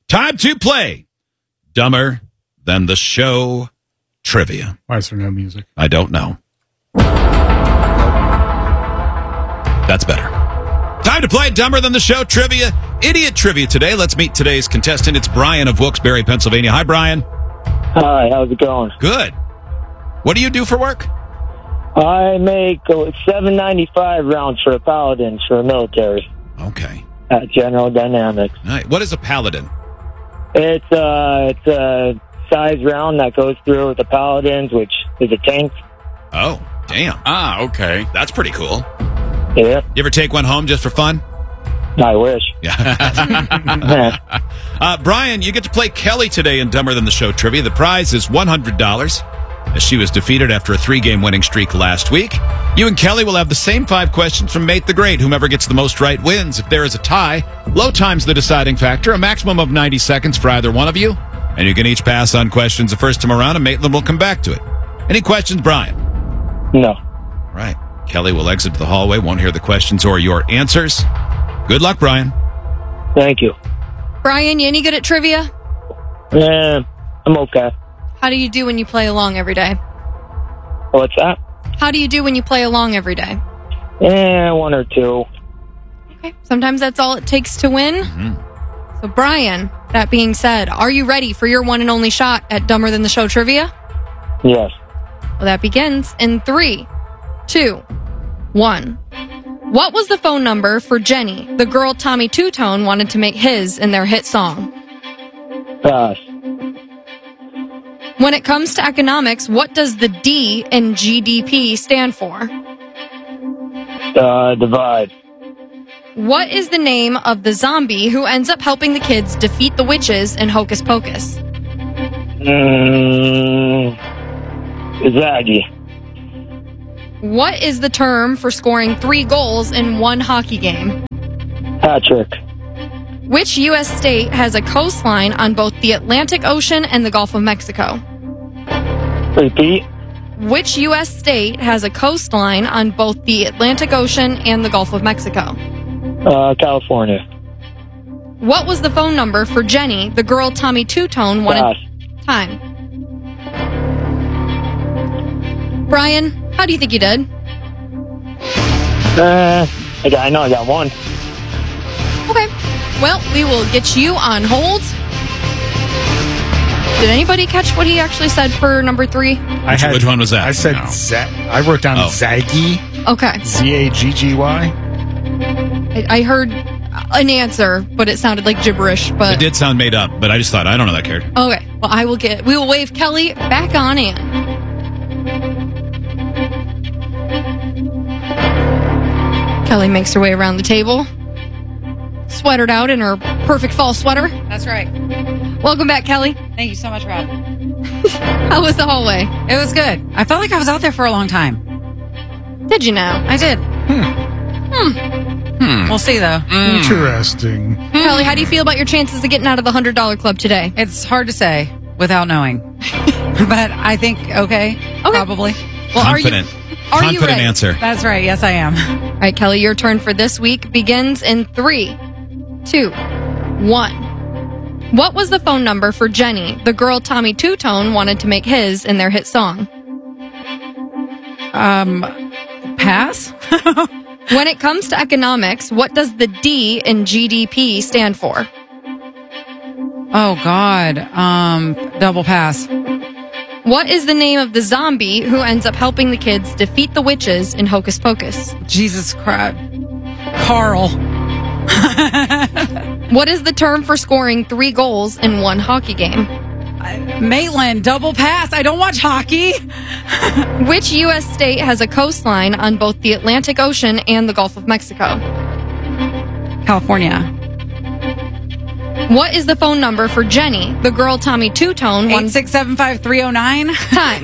Time to play Dumber Than the Show trivia. Why is there no music? I don't know. That's better. Time to play Dumber Than the Show trivia. Idiot trivia today. Let's meet today's contestant. It's Brian of Wilkes-Barre, Pennsylvania. Hi, Brian. Hi, how's it going? Good. What do you do for work? I make $7.95 rounds for the Paladins for the military Okay. at General Dynamics. All right. What is a paladin? It's a size round that goes through the Paladins, which is a tank. Oh, damn. Okay. That's pretty cool. Yeah, You ever take one home just for fun? I wish. Yeah. Brian, you get to play Kelly today in Dumber Than the Show trivia. The prize is $100. As she was defeated after a 3-game winning streak last week. You and Kelly will have the same 5 questions from Mate the Great. Whomever gets the most right wins. If there is a tie, low time's the deciding factor. A maximum of 90 seconds for either one of you. And you can each pass on questions the first time around, and Maitland will come back to it. Any questions, Brian? No. All right. Kelly will exit the hallway, won't hear the questions or your answers. Good luck, Brian. Thank you. Brian, you any good at trivia? I'm okay. How do you do when you play along every day? What's that? How do you do when you play along every day? 1 or 2. Okay. Sometimes that's all it takes to win. Mm-hmm. So, Brian, that being said, are you ready for your one and only shot at Dumber Than the Show trivia? Yes. Well, that begins in 3, 2, 1. What was the phone number for Jenny, the girl Tommy Two-Tone wanted to make his in their hit song? Pass. When it comes to economics, what does the D in GDP stand for? Divide. What is the name of the zombie who ends up helping the kids defeat the witches in Hocus Pocus? Zaggy. What is the term for scoring 3 goals in one hockey game? Patrick. Which U.S. state has a coastline on both the Atlantic Ocean and the Gulf of Mexico? Repeat. Which U.S. state has a coastline on both the Atlantic Ocean and the Gulf of Mexico? California. What was the phone number for Jenny, the girl Tommy Two-Tone wanted? Pass. Time. Brian, how do you think you did? I know I got 1. Okay. Well, we will get you on hold. Did anybody catch what he actually said for number 3? Which one was that? I said No. I wrote down Zaggy. Okay. Zagggy. I heard an answer, but it sounded like gibberish. But It did sound made up, but I just thought, I don't know that cared. okay. Well, we will wave Kelly back on in. Kelly makes her way around the table, sweatered out in her perfect fall sweater. That's right. Welcome back, Kelly. Thank you so much, Rob. How was the hallway? It was good. I felt like I was out there for a long time. Did you now? I did. We'll see, though. Interesting. Kelly, how do you feel about your chances of getting out of the $100 club today? It's hard to say without knowing. But I think okay. Probably. Well, Confident. Are you Confident ready? answer. That's right. Yes, I am. All right, Kelly, your turn for this week begins in 3, 2, 1. What was the phone number for Jenny, the girl Tommy Two-Tone wanted to make his in their hit song? Pass? When it comes to economics, what does the D in GDP stand for? Oh, God. Double pass. What is the name of the zombie who ends up helping the kids defeat the witches in Hocus Pocus? Jesus Christ. Carl. What is the term for scoring 3 goals in one hockey game? Maitland, double pass. I don't watch hockey. Which U.S. state has a coastline on both the Atlantic Ocean and the Gulf of Mexico? California. What is the phone number for Jenny, the girl Tommy Two-Tone? 8675309. Time.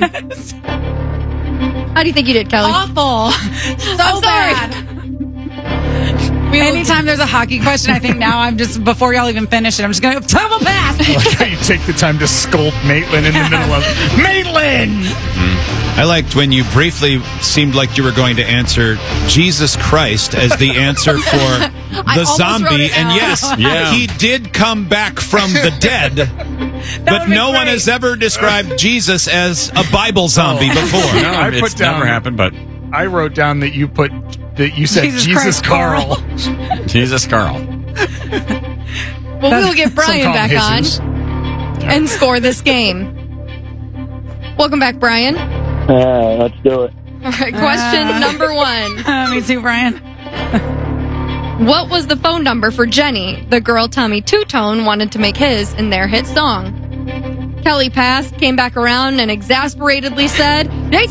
How do you think you did, Kelly? Awful. So I'm sorry. bad. Anytime there's a hockey question, I think now I'm just, before y'all even finish it, I'm just going to double pass. Like how you take the time to sculpt Maitland in the middle of Maitland. I liked when you briefly seemed like you were going to answer Jesus Christ as the answer for the almost wrote zombie. it And down. yes, he did come back from the dead. But would be no one great. has ever described Jesus as a Bible zombie before. No, I it's put down- never happened, but I wrote down that you said Jesus Jesus Christ, Carl. Jesus Carl. Well, we'll get Brian Some back Jesus. on and score this game. Welcome back, Brian. Let's do it. All right, question number 1. Me too, Brian. What was the phone number for Jenny, the girl Tommy Two-Tone wanted to make his in their hit song? Kelly passed, came back around, and exasperatedly said,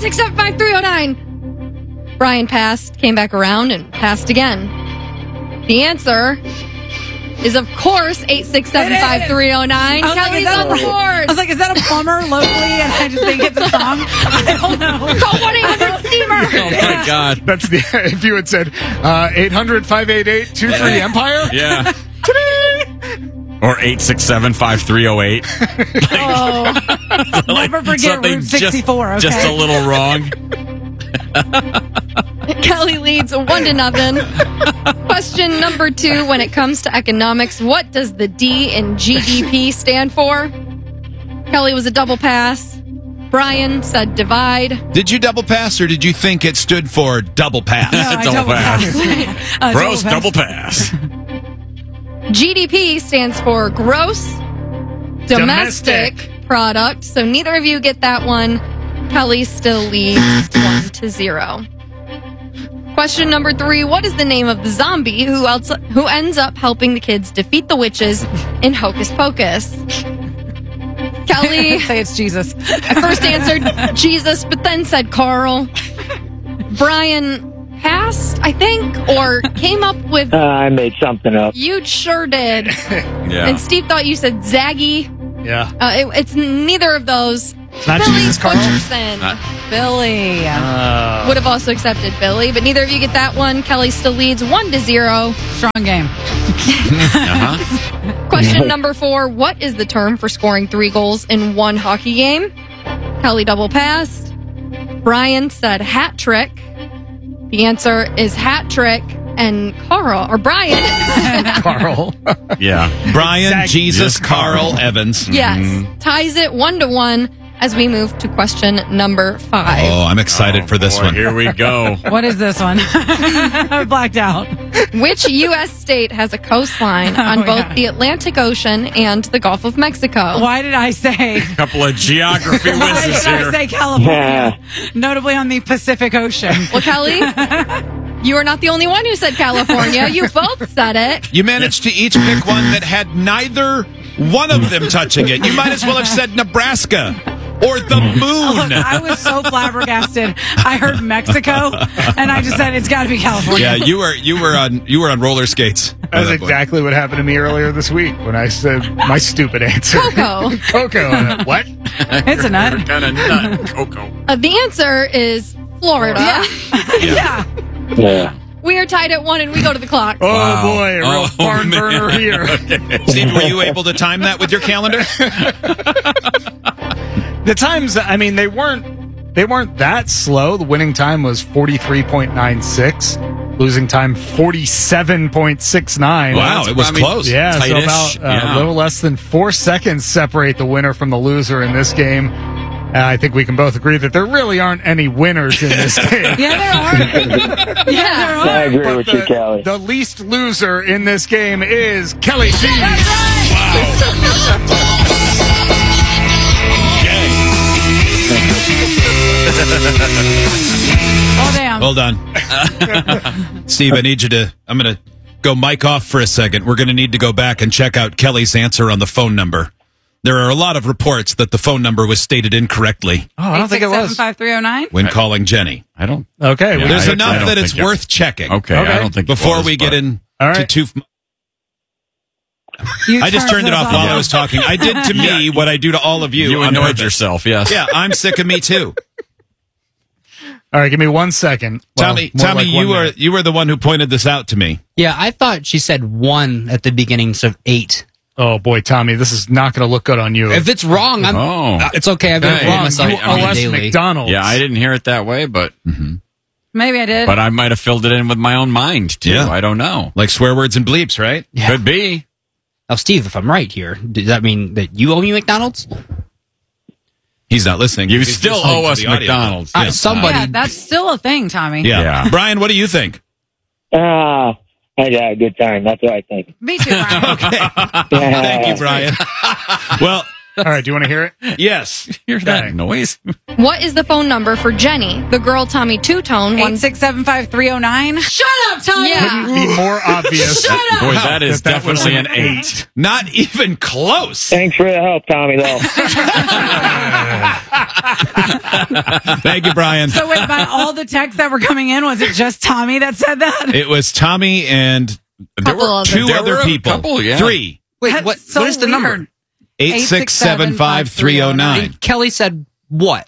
8675309. Brian passed, came back around, and passed again. The answer is, of course, 8675309. Kelly's on the I board. was like, is that a plumber locally? And I just think it's a song. I don't know. Call 1-800-STEAMER. Oh my God. That's the if you had said 800-588-23 Empire. Yeah. Or 867-5308. Oh, Never forget Something Route 64, just okay? a little wrong. Kelly leads 1-0. Question number 2. When it comes to economics, what does the D in GDP stand for? Kelly was a double pass. Brian said divide. Did you double pass or did you think it stood for double pass? No, I Double double pass. pass. Gross double pass. GDP stands for gross domestic product. So neither of you get that one. Kelly still leads 1-0. Question number 3. What is the name of the zombie who ends up helping the kids defeat the witches in Hocus Pocus? Kelly Say it's Jesus. at first answered Jesus, but then said Carl. Brian passed, I think, or came up with, I made something up. you sure did. Yeah. And Steve thought you said Zaggy. Yeah. It's neither of those. Not Billy Jesus Carl? Butcherson Billy. would have also accepted Billy, but neither of you get that one. Kelly still leads 1-0. Strong game. Question number 4. What is the term for scoring 3 goals in one hockey game? Kelly double passed. Brian said hat trick. The answer is hat trick. And Brian. Carl. Yeah. Brian, Zach- Jesus, Yes, Carl, Evans. Yes. Ties it 1-1 as we move to question number 5. Oh, I'm excited for this Boy, one. Here we go. What is this one? I blacked out. Which U.S. state has a coastline on both yeah. the Atlantic Ocean and the Gulf of Mexico? Why did I say? Couple of geography Why whizzes did I here. say California? Notably on the Pacific Ocean. Well, Kelly, you are not the only one who said California. You both said it. You managed to each pick one that had neither one of them touching it. You might as well have said Nebraska or the Look, moon. I was so flabbergasted. I heard Mexico, and I just said it's got to be California. Yeah, you were on roller skates. That's exactly what happened to me earlier this week when I said my stupid answer. Coco. Coco. What? It's a nut. Kind of nut. Coco. The answer is Florida. Yeah. Yeah. We are tied at 1 and we go to the clock. Oh, Wow. boy. A real Oh, barn man. burner here. Steve, were you able to time that with your calendar? The times, I mean, they weren't that slow. The winning time was 43.96. Losing time 47.69. Wow, it was close. Yeah, so Tightish. about Yeah. a little less than 4 seconds separate the winner from the loser in this game. I think we can both agree that there really aren't any winners in this game. Yeah, there are. Yeah. I agree But with you, Kelly. the least loser in this game is Kelly G. Oh, damn. Hold on. Steve, I need you to, I'm going to go mic off for a second. We're going to need to go back and check out Kelly's answer on the phone number. There are a lot of reports that the phone number was stated incorrectly Oh, I don't think it was. 867-5309. when calling Jenny. I don't. Okay. Yeah, There's I enough don't that it's think it- worth checking. Okay, Okay. I don't think it Before was, we get but- in All right. to I just turned it off while I was talking. I did to me what I do to all of you. You on annoyed purpose. yourself, yes. Yeah, I'm sick of me too. All right, give me 1 second. Well, Tommy, more like 1 minute. you were the one who pointed this out to me. Yeah, I thought she said 1 at the beginnings of 8. Oh boy, Tommy, this is not going to look good on you. If it's wrong, it's okay. I've been Hey, wrong myself you owe us daily. McDonald's. Yeah, I didn't hear it that way, but Maybe I did. I might have filled it in with my own mind too. Yeah. I don't know. Like swear words and bleeps, right? Yeah. Could be. Now, Steve, if I'm right here, does that mean that you owe me McDonald's? He's not listening. You He's still listening owe to us the audio. McDonald's. Somebody. Yeah, that's still a thing, Tommy. Yeah. Yeah. Brian, what do you think? I had a good time. That's what I think. Me too, Brian. Thank you, Brian. Well, All right, do you want to hear it? yes. Hear Okay. that noise? What is the phone number for Jenny, the girl Tommy Two-Tone? 8675309. Shut up, Tommy. Yeah. Be more obvious. Shut up. Boy, that is That was definitely an an 8. Not even close. Thanks for the help, Tommy, though. Thank you, Brian. So wait, by all the texts that were coming in, was it just Tommy that said that? It was Tommy and Couple others. two There other were a people. couple, yeah. 3. Wait, That's what so is the weird. number? 8675309. Kelly said what?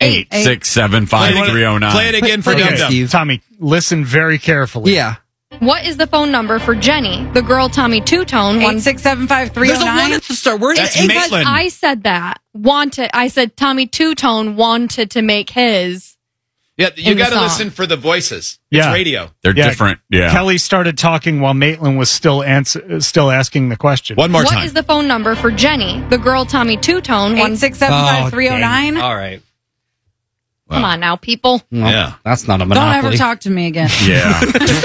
8675309. Play it again for Okay, Dum Dum. Steve. Tommy, listen very carefully. Yeah. What is the phone number for Jenny, the girl Tommy Two-Tone? 8675309. There's a 1 at the start. Where's That's the 8? Because Maitland. I said that. I said Tommy Two-Tone wanted to make his. Yeah, you In the got to song. listen for the voices. Yeah. It's radio. They're Yeah. different. Yeah. Kelly started talking while Maitland was still asking the question. One more What time. is the phone number for Jenny, the girl Tommy Two-Tone? 8675309. All right. Come on now, people. Well, Yeah. That's not a Don't monopoly. ever talk to me again. Yeah.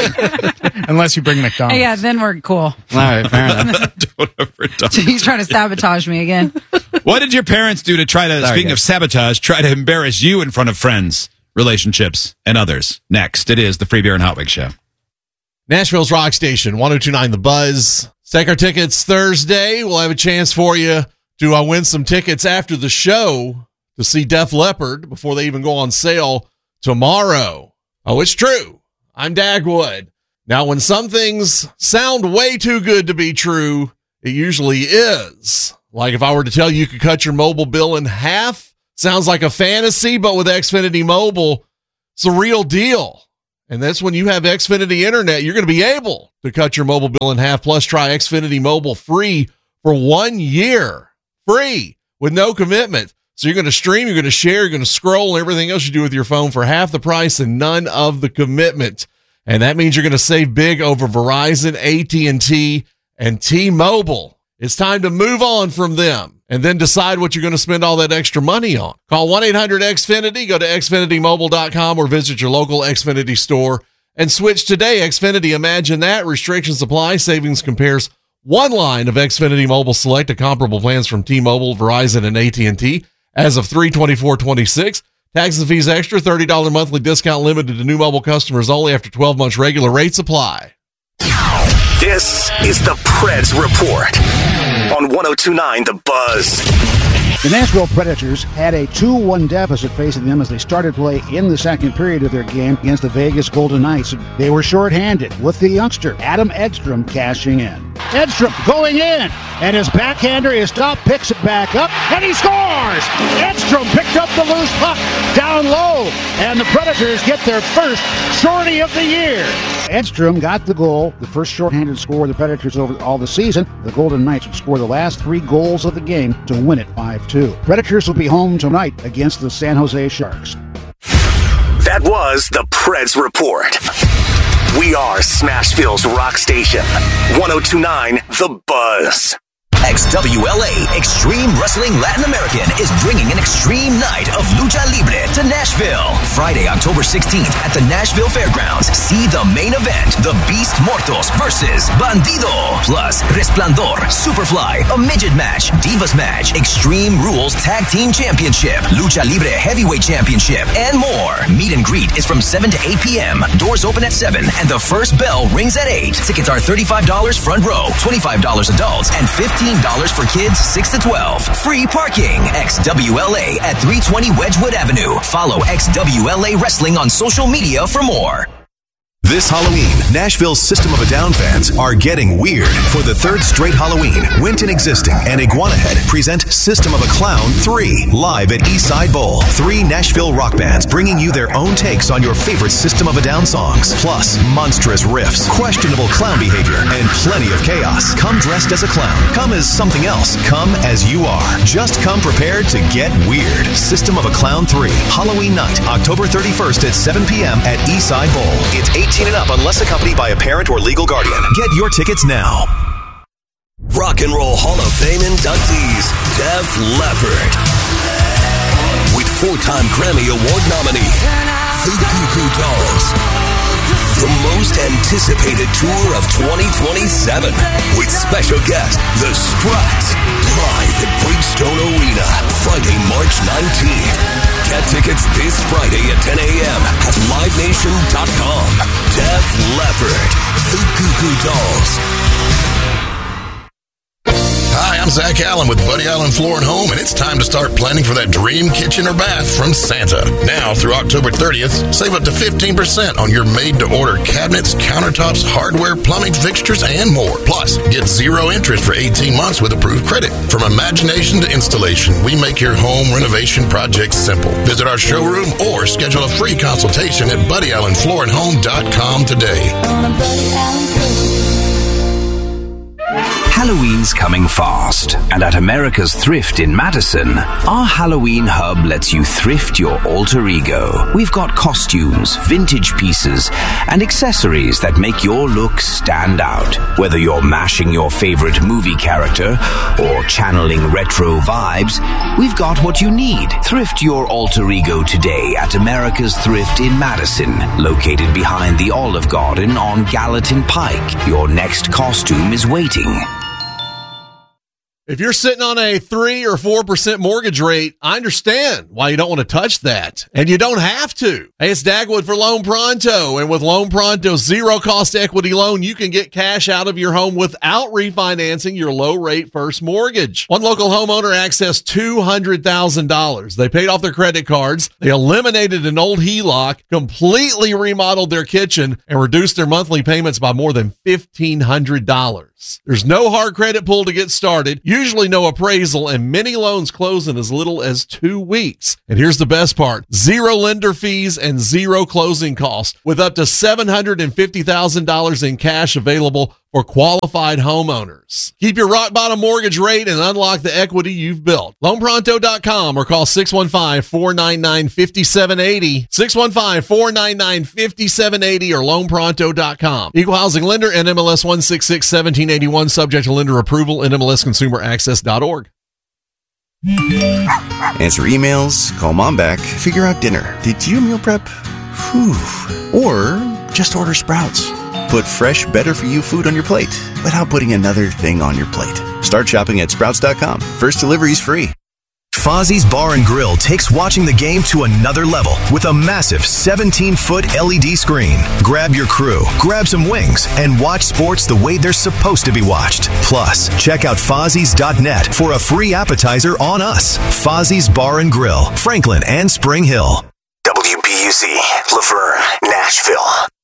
Unless you bring McDonald's. Yeah, then we're cool. All right, fair enough. Don't ever talk. He's trying to sabotage me again. What did your parents do to try to, Sorry, speaking guys. of sabotage, try to embarrass you in front of friends, relationships, and others? Next, it is the Free Beer and Hot Wings Show. Nashville's Rock Station, 102.9 The Buzz. Take our tickets Thursday. We'll have a chance for you to win some tickets after the show to see Def Leppard before they even go on sale tomorrow. Oh, it's true. I'm Dagwood. Now, when some things sound way too good to be true, it usually is. Like if I were to tell you could cut your mobile bill in half, sounds like a fantasy, but with Xfinity Mobile, it's a real deal. And that's when you have Xfinity Internet, you're going to be able to cut your mobile bill in half. Plus, try Xfinity Mobile free for 1 year. Free with no commitment. So you're going to stream, you're going to share, you're going to scroll, and everything else you do with your phone for half the price and none of the commitment. And that means you're going to save big over Verizon, AT&T, and T-Mobile. It's time to move on from them and then decide what you're going to spend all that extra money on. Call 1-800-XFINITY, go to xfinitymobile.com or visit your local Xfinity store and switch today. Xfinity, imagine that. Restrictions apply. Savings compares one line of Xfinity Mobile Select to comparable plans from T-Mobile, Verizon, and AT&T as of 3/24/26. Taxes and fees extra, $30 monthly discount limited to new mobile customers only after 12 months. Regular rates apply. This is the Preds Report on 102.9 The Buzz. The Nashville Predators had a 2-1 deficit facing them as they started play in the second period of their game against the Vegas Golden Knights. They were shorthanded with the youngster Adam Edstrom cashing in. Edstrom going in, and his backhander is stopped, picks it back up, and he scores! Edstrom picked up the loose puck down low, and the Predators get their first shorty of the year. Edstrom got the goal, the first shorthanded score of the Predators over all the season. The Golden Knights would score the last 3 goals of the game to win it 5-2. Predators will be home tonight against the San Jose Sharks. That was the Preds Report. We are Smashville's Rock Station. 102.9 The Buzz. XWLA Extreme Wrestling Latin American is bringing an extreme night of Lucha Libre to Nashville. Friday, October 16th at the Nashville Fairgrounds. See the main event, The Beast Mortos versus Bandido. Plus, Resplandor, Superfly, a midget match, Divas match, Extreme Rules Tag Team Championship, Lucha Libre Heavyweight Championship, and more. Meet and greet is from 7 to 8 p.m. Doors open at 7 and the first bell rings at 8. Tickets are $35 front row, $25 adults, and $15 for kids 6 to 12. Free parking. XWLA at 320 Wedgwood Avenue. Follow XWLA Wrestling on social media for more. This Halloween, Nashville's System of a Down fans are getting weird. For the third straight Halloween, Winton Existing and Iguana Head present System of a Clown 3 live at Eastside Bowl. 3 Nashville rock bands bringing you their own takes on your favorite System of a Down songs. Plus, monstrous riffs, questionable clown behavior, and plenty of chaos. Come dressed as a clown. Come as something else. Come as you are. Just come prepared to get weird. System of a Clown 3, Halloween night, October 31st at 7 p.m. at Eastside Bowl. It's 18 and up unless accompanied by a parent or legal guardian. Get your tickets now. Rock and Roll Hall of Fame inductees, Def Leppard. With 4-time Grammy Award nominee, the Goo Goo Dolls. The most anticipated tour of 2027 with special guest, The Struts, live at Bridgestone Arena, Friday, March 19th. Get tickets this Friday at 10 a.m. at LiveNation.com. Def Leppard, The Goo Goo Dolls. Hi, I'm Zach Allen with Buddy Allen Floor & Home, and it's time to start planning for that dream kitchen or bath from Santa. Now through October 30th, save up to 15% on your made-to-order cabinets, countertops, hardware, plumbing fixtures, and more. Plus, get 0 interest for 18 months with approved credit. From imagination to installation, we make your home renovation projects simple. Visit our showroom or schedule a free consultation at BuddyAllenFloorandHome.com today. Halloween's coming fast, and at America's Thrift in Madison, our Halloween hub lets you thrift your alter ego. We've got costumes, vintage pieces, and accessories that make your look stand out. Whether you're mashing your favorite movie character or channeling retro vibes, we've got what you need. Thrift your alter ego today at America's Thrift in Madison, located behind the Olive Garden on Gallatin Pike. Your next costume is waiting. If you're sitting on a 3 or 4% mortgage rate, I understand why you don't want to touch that. And you don't have to. Hey, it's Dagwood for Loan Pronto. And with Loan Pronto's zero-cost equity loan, you can get cash out of your home without refinancing your low-rate first mortgage. One local homeowner accessed $200,000. They paid off their credit cards. They eliminated an old HELOC, completely remodeled their kitchen, and reduced their monthly payments by more than $1,500. There's no hard credit pull to get started, usually no appraisal, and many loans close in as little as 2 weeks. And here's the best part: 0 lender fees and 0 closing costs, with up to $750,000 in cash available for qualified homeowners. Keep your rock bottom mortgage rate and unlock the equity you've built. LoanPronto.com or call 615-499-5780. 615-499-5780 or LoanPronto.com. Equal housing lender, NMLS 1661781, subject to lender approval, NMLSconsumeraccess.org. Answer emails, call mom back, figure out dinner. Did you meal prep? Whew. Or just order Sprouts. Put fresh, better-for-you food on your plate without putting another thing on your plate. Start shopping at Sprouts.com. First delivery's free. Fozzy's Bar and Grill takes watching the game to another level with a massive 17-foot LED screen. Grab your crew, grab some wings, and watch sports the way they're supposed to be watched. Plus, check out Fozzy's.net for a free appetizer on us. Fozzy's Bar and Grill, Franklin and Spring Hill. WBUZ, Laverne, Nashville.